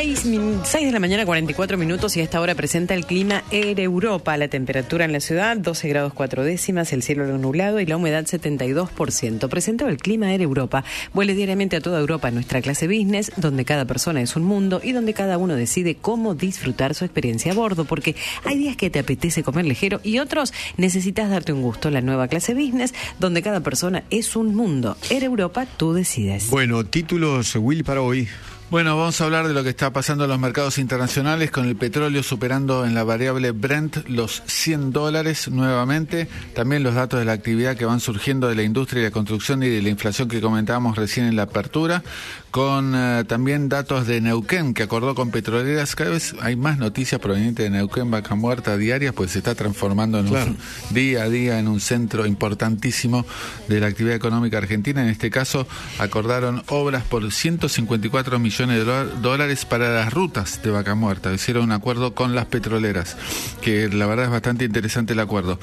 6 de la mañana, 44 minutos, y a esta hora presenta el clima Air Europa. La temperatura en la ciudad, 12 grados 4 décimas, el cielo nublado y la humedad 72%. Presentó el clima Air Europa. Vuele diariamente a toda Europa nuestra clase business, donde cada persona es un mundo y donde cada uno decide cómo disfrutar su experiencia a bordo, porque hay días que te apetece comer ligero y otros necesitas darte un gusto. La nueva clase business, donde cada persona es un mundo. Air Europa, tú decides. Bueno, títulos, Will, para hoy. Bueno, vamos a hablar de lo que está pasando en los mercados internacionales, con el petróleo superando en la variable Brent los $100 nuevamente. También los datos de la actividad que van surgiendo de la industria y la construcción y de la inflación que comentábamos recién en la apertura, con también datos de Neuquén, que acordó con petroleras. Cada vez hay más noticias provenientes de Neuquén, Vaca Muerta, diarias, pues se está transformando en un día a día en un centro importantísimo de la actividad económica argentina. En este caso, acordaron obras por $154 millones de dólares para las rutas de Vaca Muerta. Hicieron un acuerdo con las petroleras, que la verdad es bastante interesante el acuerdo.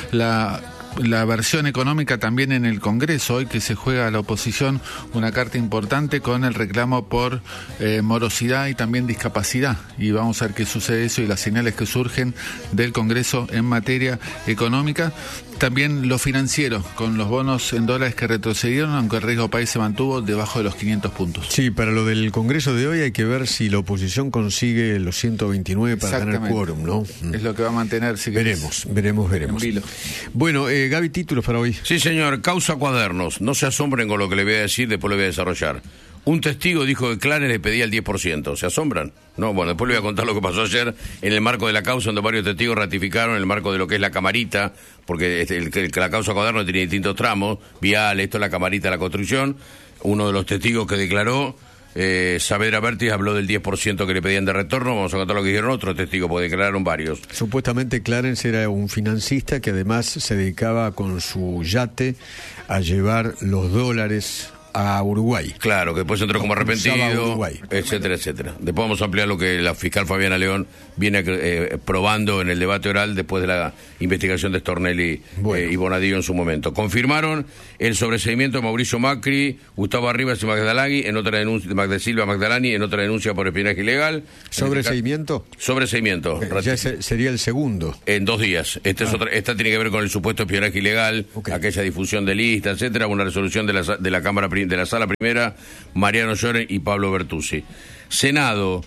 La versión económica también en el Congreso, hoy que se juega a la oposición una carta importante con el reclamo por morosidad y también discapacidad, y vamos a ver qué sucede eso y las señales que surgen del Congreso en materia económica. También lo financiero, con los bonos en dólares que retrocedieron, aunque el riesgo país se mantuvo debajo de los 500 puntos. Sí, para lo del Congreso de hoy hay que ver si la oposición consigue los 129 para tener quórum, ¿no? Es lo que va a mantener. Si veremos. Bueno, Gaby, títulos para hoy. Sí, señor. Causa Cuadernos. No se asombren con lo que le voy a decir, después lo voy a desarrollar. Un testigo dijo que Clarence le pedía el 10%. ¿Se asombran? No, bueno, después le voy a contar lo que pasó ayer en el marco de la causa, donde varios testigos ratificaron en el marco de lo que es la camarita, porque la causa Cuadernos tiene distintos tramos, vial, esto es la camarita de la construcción. Uno de los testigos que declaró, Saavedra Bertis, habló del 10% que le pedían de retorno. Vamos a contar lo que dijeron otros testigos, porque declararon varios. Supuestamente Clarence era un financista que además se dedicaba con su yate a llevar los dólares a Uruguay. Claro, que después entró como arrepentido, etcétera, etcétera. Después vamos a ampliar lo que la fiscal Fabiana León viene probando en el debate oral después de la investigación de Stornelli y Bonadío en su momento. Confirmaron el sobreseimiento de Mauricio Macri, Gustavo Arribas y Magdalani en otra denuncia, de Silva Magdalani en otra denuncia por espionaje ilegal. ¿Sobreseimiento? Sobreseimiento. Ya sería el segundo. En 2 días. Esta tiene que ver con el supuesto espionaje ilegal, aquella difusión de listas, etcétera. Una resolución de la Cámara de la Sala Primera, Mariano Lloren y Pablo Bertuzzi. Senado.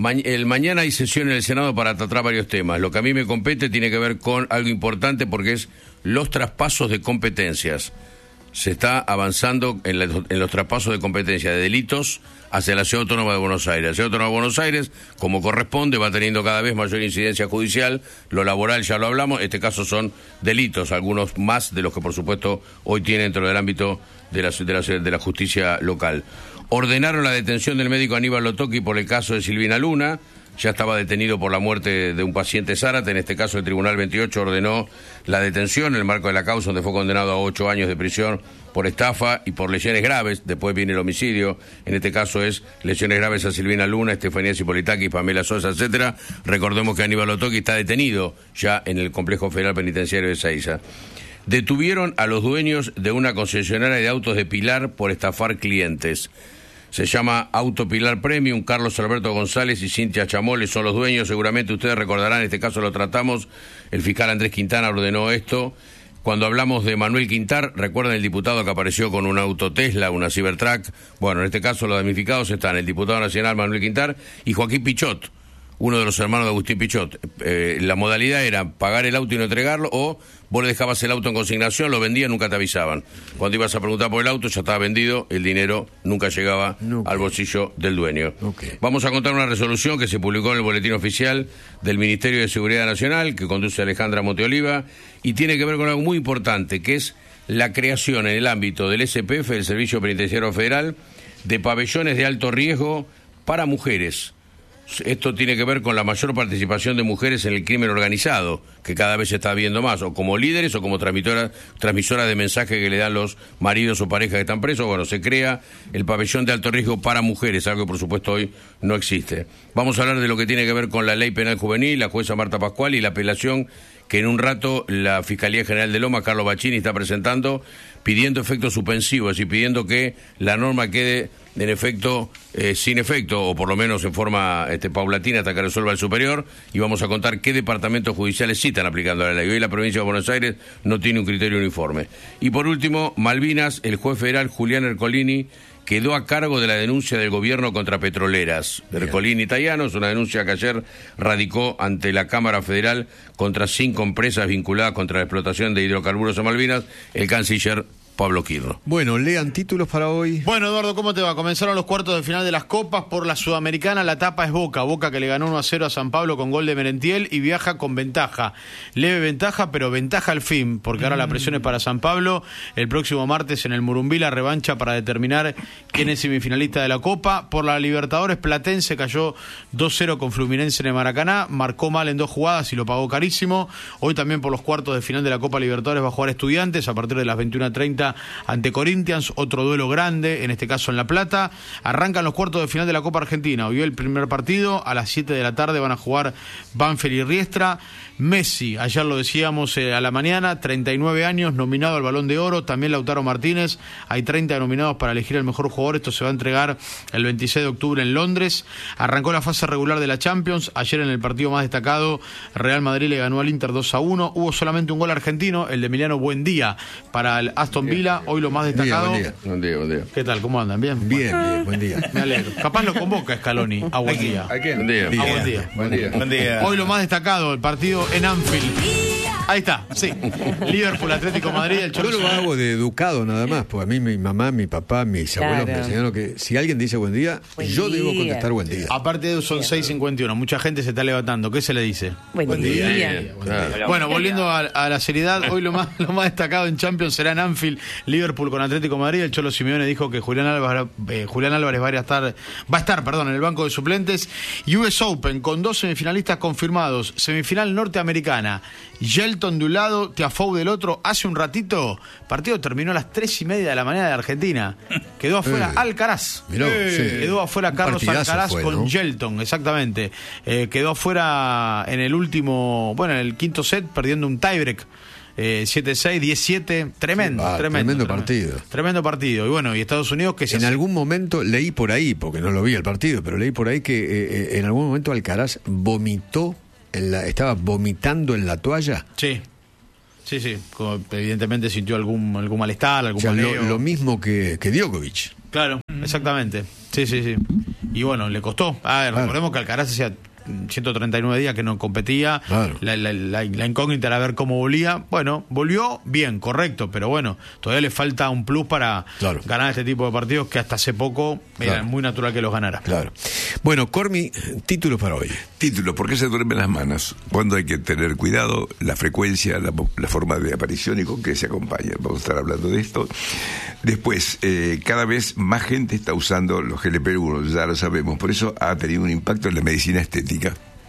Mañana hay sesión en el Senado para tratar varios temas. Lo que a mí me compete tiene que ver con algo importante, porque es los traspasos de competencias. Se está avanzando en los traspasos de competencia de delitos hacia la Ciudad Autónoma de Buenos Aires. La Ciudad Autónoma de Buenos Aires, como corresponde, va teniendo cada vez mayor incidencia judicial. Lo laboral ya lo hablamos, este caso son delitos, algunos más de los que por supuesto hoy tiene dentro del ámbito de la justicia local. Ordenaron la detención del médico Aníbal Lotoki por el caso de Silvina Luna. Ya estaba detenido por la muerte de un paciente Zárate. En este caso el Tribunal 28 ordenó la detención en el marco de la causa, donde fue condenado a 8 años de prisión por estafa y por lesiones graves. Después viene el homicidio. En este caso es lesiones graves a Silvina Luna, Estefanía Cipolitakis, Pamela Sosa, etcétera. Recordemos que Aníbal Lotoki está detenido ya en el Complejo Federal Penitenciario de Ezeiza. Detuvieron a los dueños de una concesionaria de autos de Pilar por estafar clientes. Se llama Auto Pilar Premium. Carlos Alberto González y Cintia Chamole son los dueños. Seguramente ustedes recordarán, en este caso lo tratamos, el fiscal Andrés Quintana ordenó esto. Cuando hablamos de Manuel Quintar, recuerdan el diputado que apareció con un auto Tesla, una Cybertruck. Bueno, en este caso los damnificados están el diputado nacional Manuel Quintar y Joaquín Pichot, uno de los hermanos de Agustín Pichot. La modalidad era pagar el auto y no entregarlo, o vos le dejabas el auto en consignación, lo vendían, nunca te avisaban. Cuando ibas a preguntar por el auto ya estaba vendido, el dinero nunca llegaba al bolsillo del dueño. Vamos a contar una resolución que se publicó en el Boletín Oficial del Ministerio de Seguridad Nacional, que conduce Alejandra Monteoliva, y tiene que ver con algo muy importante, que es la creación en el ámbito del SPF, del Servicio Penitenciario Federal, de pabellones de alto riesgo para mujeres. Esto tiene que ver con la mayor participación de mujeres en el crimen organizado, que cada vez se está viendo más, o como líderes o como transmisoras de mensajes que le dan los maridos o parejas que están presos. Bueno, se crea el pabellón de alto riesgo para mujeres, algo que por supuesto hoy no existe. Vamos a hablar de lo que tiene que ver con la ley penal juvenil, la jueza Marta Pascual y la apelación que en un rato la Fiscalía General de Lomas, Carlos Bachini, está presentando, pidiendo efectos suspensivos y pidiendo que la norma quede sin efecto, o por lo menos en forma paulatina hasta que resuelva el superior, y vamos a contar qué departamentos judiciales sí están aplicando la ley. Hoy la provincia de Buenos Aires no tiene un criterio uniforme. Y por último, Malvinas, el juez federal Julián Ercolini quedó a cargo de la denuncia del gobierno contra petroleras. Ercolini Tayano es una denuncia que ayer radicó ante la Cámara Federal contra 5 empresas vinculadas contra la explotación de hidrocarburos en Malvinas, el canciller Pablo Quirro. Bueno, lean títulos para hoy. Bueno, Eduardo, ¿cómo te va? Comenzaron los cuartos de final de las Copas por la Sudamericana. La tapa es Boca. Boca que le ganó 1-0 a San Pablo con gol de Merentiel y viaja con ventaja. Leve ventaja, pero ventaja al fin, porque ahora la presión es para San Pablo. El próximo martes en el Murumbí la revancha para determinar quién es semifinalista de la Copa. Por la Libertadores, Platense cayó 2-0 con Fluminense en el Maracaná. Marcó mal en 2 jugadas y lo pagó carísimo. Hoy también por los cuartos de final de la Copa Libertadores va a jugar Estudiantes a partir de las 21:30 ante Corinthians, otro duelo grande, en este caso en La Plata. Arrancan los cuartos de final de la Copa Argentina. Hoy el primer partido, a las 7 de la tarde van a jugar Banfield y Riestra. Messi, ayer lo decíamos a la mañana, 39 años, nominado al Balón de Oro. También Lautaro Martínez, hay 30 nominados para elegir el mejor jugador. Esto se va a entregar el 26 de octubre en Londres. Arrancó la fase regular de la Champions. Ayer en el partido más destacado, Real Madrid le ganó al Inter 2-1. Hubo solamente un gol argentino, el de Emiliano Buendía para el Aston Villa. Hoy lo más destacado. Buen día. ¿Qué tal? ¿Cómo andan? ¿Bien? Bien, buen día. Me alegro. Capaz lo convoca Scaloni a Buendía. ¿A quién? Buen día. Buen día. Hoy lo más destacado, el partido en Anfield. Ahí está, sí. Liverpool, Atlético de Madrid, el Cholo. Yo lo hago de educado nada más, porque a mí mi mamá, mi papá, mis abuelos me enseñaron que si alguien dice buen día, yo debo contestar buen día. Aparte son 6:51, mucha gente se está levantando. ¿Qué se le dice? Buen día. Bueno, volviendo a la seriedad, hoy lo más destacado en Champions será en Anfield, Liverpool con Atlético de Madrid. El Cholo Simeone dijo que Julián Álvarez va a estar en el banco de suplentes. US Open con 2 semifinalistas confirmados. Semifinal norteamericana, Shelton de un lado, Tiafoe del otro. Hace un ratito, el partido terminó a las 3:30 de la mañana de Argentina. Quedó afuera Alcaraz. Miró, sí. Quedó afuera Carlos Alcaraz con Shelton, exactamente. Quedó afuera en el último, en el quinto set, perdiendo un tiebreak. 7-6, 17, tremendo partido. Tremendo partido. Y bueno, y Estados Unidos que en algún momento leí por ahí, porque no lo vi el partido, pero leí por ahí que en algún momento Alcaraz vomitó, estaba vomitando en la toalla. Sí. Como evidentemente sintió algún malestar, algún mareo. Lo mismo que Djokovic. Claro, exactamente. Sí. Y bueno, le costó. Recordemos que Alcaraz hacía 139 días que no competía. Claro. La incógnita era ver cómo volvía. Bueno, volvió bien, correcto, pero bueno, todavía le falta un plus para ganar este tipo de partidos que hasta hace poco era muy natural que los ganara. Claro. Bueno, Cormi, títulos para hoy. Título, ¿por qué se duermen las manos? ¿Cuándo hay que tener cuidado? La frecuencia, la forma de aparición y con qué se acompaña. Vamos a estar hablando de esto. Después, cada vez más gente está usando los GLP-1, ya lo sabemos. Por eso ha tenido un impacto en la medicina estética.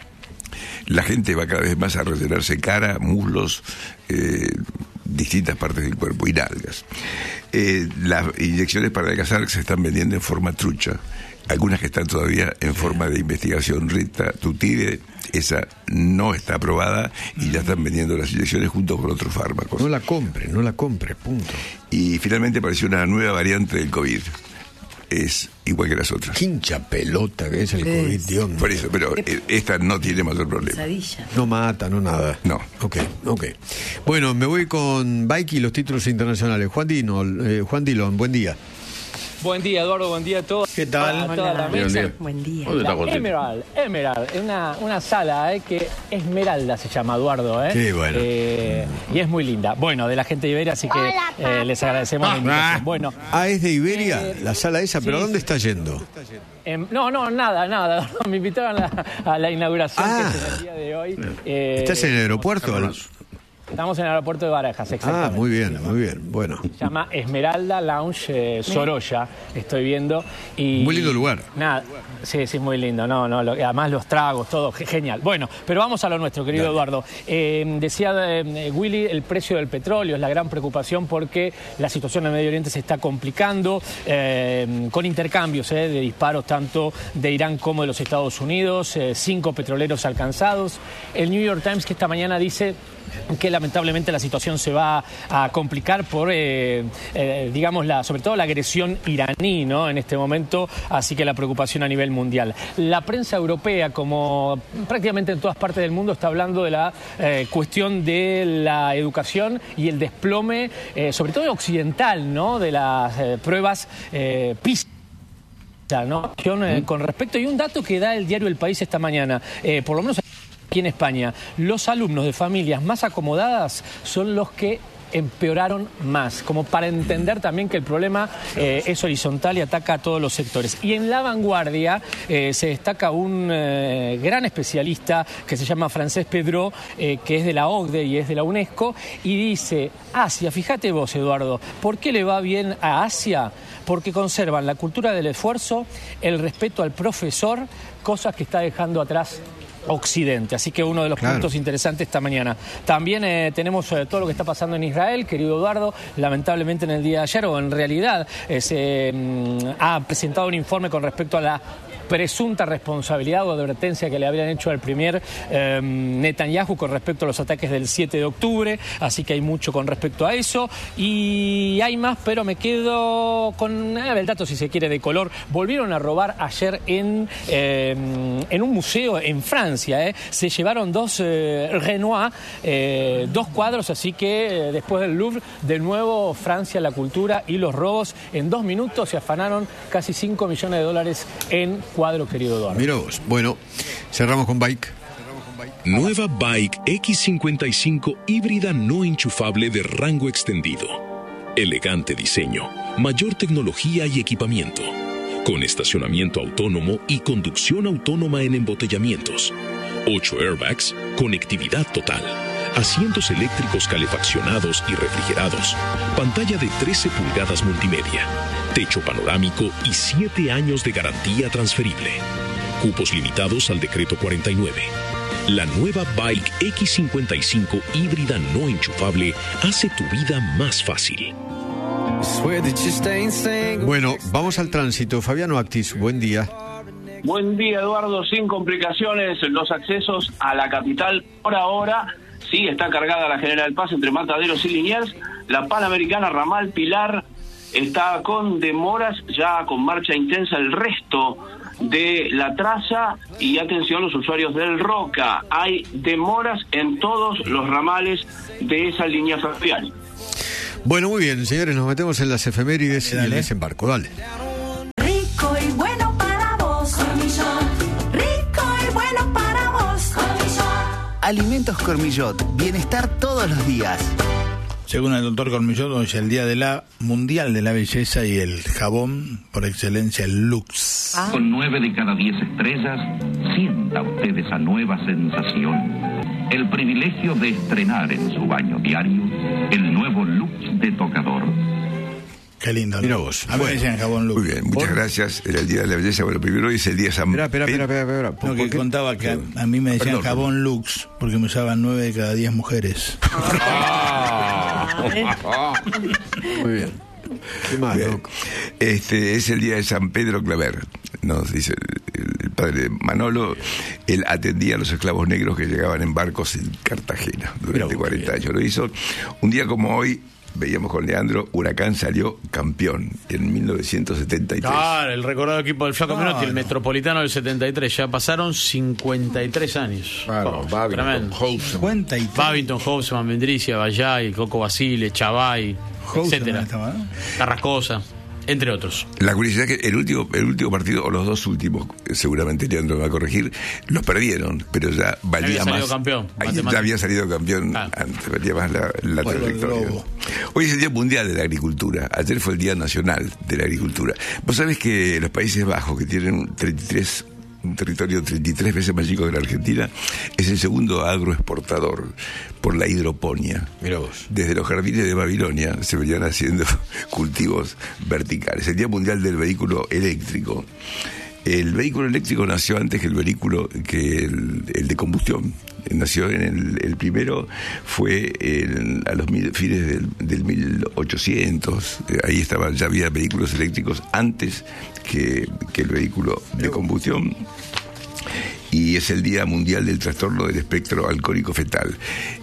La gente va cada vez más a rellenarse cara, muslos, distintas partes del cuerpo y nalgas. Las inyecciones para adelgazar se están vendiendo en forma trucha. Algunas que están todavía en forma de investigación. Ritatrutide, esa no está aprobada y ya están vendiendo las inyecciones junto con otros fármacos. No la compre, punto. Y finalmente apareció una nueva variante del COVID. Es igual que las otras. Qué hincha pelota que es el COVID, Dios mío. Por eso, pero esta no tiene mayor problema. No mata, no nada. No. Ok. Bueno, me voy con Bike y los títulos internacionales. Juan Dillon, buen día. Buen día, Eduardo, buen día a todos. ¿Qué tal? A toda la mesa. Buen día. Emerald, es una sala que Esmeralda se llama, Eduardo. Qué bueno. Y es muy linda. Bueno, de la gente de Iberia, así que les agradecemos la invitación. Bueno, es de Iberia, la sala esa, pero sí, ¿dónde está yendo? No, nada. Me invitaron a la inauguración que es el día de hoy. ¿Estás en el aeropuerto? Estamos en el aeropuerto de Barajas, exactamente. Muy bien. Bueno. Se llama Esmeralda Lounge Sorolla, estoy viendo. Y muy lindo lugar. Nada, sí, muy lindo. Además los tragos, todo, genial. Bueno, pero vamos a lo nuestro, querido Eduardo. Decía Willy, el precio del petróleo es la gran preocupación porque la situación en Medio Oriente se está complicando, con intercambios de disparos tanto de Irán como de los Estados Unidos, 5 petroleros alcanzados. El New York Times que esta mañana dice que lamentablemente lamentablemente la situación se va a complicar por, digamos, sobre todo la agresión iraní, ¿no?, en este momento, así que la preocupación a nivel mundial. La prensa europea, como prácticamente en todas partes del mundo, está hablando de la cuestión de la educación y el desplome, sobre todo occidental, ¿no?, de las pruebas PISA, ¿no? Con respecto, y un dato que da el diario El País esta mañana, por lo menos aquí en España, los alumnos de familias más acomodadas son los que empeoraron más, como para entender también que el problema es horizontal y ataca a todos los sectores. Y en La Vanguardia se destaca un gran especialista que se llama Francesc Pedró, que es de la OCDE y es de la UNESCO, y dice: Asia, fíjate vos, Eduardo, ¿por qué le va bien a Asia? Porque conservan la cultura del esfuerzo, el respeto al profesor, cosas que está dejando atrás Occidente. Así que uno de los puntos interesantes esta mañana. También tenemos todo lo que está pasando en Israel, querido Eduardo. Lamentablemente en el día de ayer, o en realidad, se ha presentado un informe con respecto a la presunta responsabilidad o advertencia que le habían hecho al primer Netanyahu con respecto a los ataques del 7 de octubre, así que hay mucho con respecto a eso, y hay más, pero me quedo con el dato, si se quiere, de color. Volvieron a robar ayer en un museo en Francia, se llevaron dos Renoir, dos cuadros, así que después del Louvre, de nuevo Francia, la cultura y los robos. En 2 minutos se afanaron casi $5 millones en cuadro, querido Eduardo. Mira vos. Bueno, cerramos con Bike. Nueva Bike X55 híbrida no enchufable de rango extendido. Elegante diseño, mayor tecnología y equipamiento. Con estacionamiento autónomo y conducción autónoma en embotellamientos. 8 airbags, conectividad total. Asientos eléctricos calefaccionados y refrigerados. Pantalla de 13 pulgadas multimedia. Techo panorámico y 7 años de garantía transferible. Cupos limitados al decreto 49. La nueva Bike X55 híbrida no enchufable hace tu vida más fácil. Bueno, vamos al tránsito. Fabiano Actis, buen día. Buen día, Eduardo. Sin complicaciones, los accesos a la capital por ahora. Sí, está cargada la General Paz entre Mataderos y Liniers. La Panamericana Ramal Pilar está con demoras, ya con marcha intensa el resto de la traza. Y atención los usuarios del Roca, hay demoras en todos los ramales de esa línea ferroviaria. Bueno, muy bien, señores, nos metemos en las efemérides y el desembarco. Dale. Rico y bueno para vos, Cormillot. Rico y bueno para vos, Cormillot. Alimentos Cormillot, bienestar todos los días. Según el doctor Cormillot, hoy es el Día de la Mundial de la Belleza y el jabón por excelencia, el Lux. Con 9 de cada 10 estrellas, sienta usted esa nueva sensación. El privilegio de estrenar en su baño diario el nuevo Lux de tocador. Qué lindo, ¿no? Mira vos. A mí me decían jabón Lux. Muy bien, muchas gracias. Era el Día de la Belleza. Bueno, primero hoy es el Día de San Pedro. Espera. No, que contaba que a mí me decían jabón Lux porque me usaban 9 de cada 10 mujeres. Muy bien. Qué más, loco. Es el Día de San Pedro Claver, nos dice el padre Manolo. Él atendía a los esclavos negros que llegaban en barcos en Cartagena durante 40 años. Lo hizo un día como hoy. Veíamos con Leandro, Huracán salió campeón en 1973. Claro, el recordado equipo del Flaco Menotti, el Metropolitano del 73. Ya pasaron 53 años. Claro, Babington, Houseman. Babington, Houseman, Mendricia, Bayay, Coco Basile, Chavay, etcétera. Carrascosa, entre otros. La curiosidad es que el último partido, o los dos últimos, seguramente Leandro me va a corregir, los perdieron, pero ya valía más. Ya había salido campeón antes, valía más la trayectoria. Hoy es el Día Mundial de la Agricultura. Ayer fue el Día Nacional de la Agricultura. Vos sabés que los Países Bajos, que tienen un territorio 33 veces más chico que la Argentina, es el segundo agroexportador por la hidroponía. Mira vos. Desde los jardines de Babilonia se venían haciendo cultivos verticales. El Día Mundial del Vehículo Eléctrico. El vehículo eléctrico nació antes que el vehículo, que el de combustión. Nació en el primero fue a los fines del 1800. Ahí ya había vehículos eléctricos antes que el vehículo de combustión. Y es el Día Mundial del Trastorno del Espectro Alcohólico Fetal.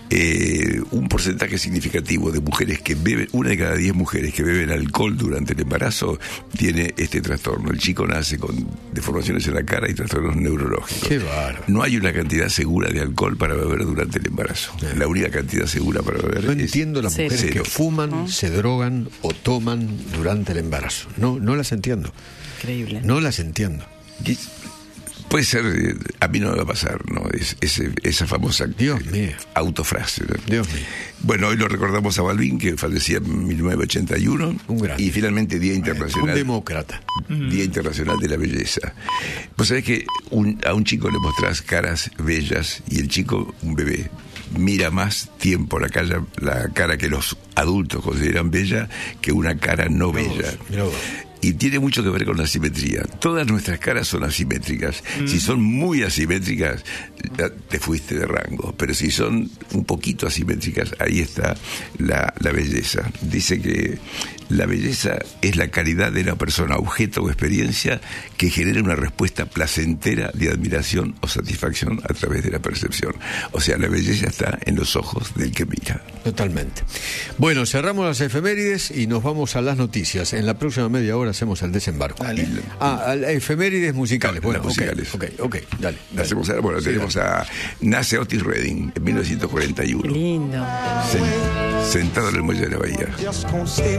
un porcentaje significativo de mujeres que beben, 1 de cada 10 mujeres que beben alcohol durante el embarazo tiene este trastorno. El chico nace con deformaciones en la cara y trastornos neurológicos. Qué bárbaro. No hay una cantidad segura de alcohol para beber durante el embarazo. La única cantidad segura para beber No entiendo las mujeres cero. que fuman, se drogan o toman durante el embarazo. No las entiendo. Increíble. No las entiendo. Puede ser, a mí no me va a pasar, ¿no? Esa famosa autofrase, ¿no? Dios mío. Bueno, hoy lo recordamos a Balbín, que fallecía en 1981. Un gran. Y finalmente Día Internacional. Un demócrata. Día Internacional de la Belleza. Vos sabés que a un chico le mostrás caras bellas y el chico, un bebé, mira más tiempo la cara que los adultos consideran bella que una cara no bella. Mirá vos. Y tiene mucho que ver con la simetría. Todas nuestras caras son asimétricas. Si son muy asimétricas, te fuiste de rango. Pero si son un poquito asimétricas, ahí está la belleza. Dice que la belleza es la calidad de la persona, objeto o experiencia que genera una respuesta placentera de admiración o satisfacción a través de la percepción. O sea, la belleza está en los ojos del que mira. Totalmente. Bueno, cerramos las efemérides y nos vamos a las noticias. En la próxima media hora hacemos el desembarco. Efemérides musicales. Bueno, musicales. Ok, dale. Hacemos ahora, bueno, tenemos nace Otis Redding en 1941. Lindo. Sentado en el muelle de la bahía.